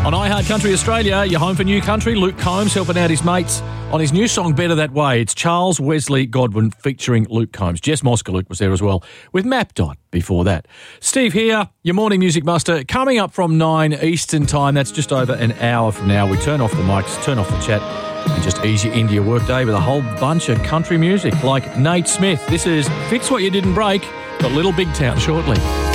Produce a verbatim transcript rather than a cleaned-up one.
On iHeart Country Australia, your home for new country, Luke Combs helping out his mates on his new song, Better That Way. It's Charles Wesley Godwin featuring Luke Combs. Jess Moskaluk was there as well, with Map Dot before that. Steve here, your morning music muster, coming up from nine Eastern time. That's just over an hour from now. We turn off the mics, turn off the chat, and just ease you into your workday with a whole bunch of country music, like Nate Smith. This is Fix What You Didn't Break. Got Little Big Town shortly.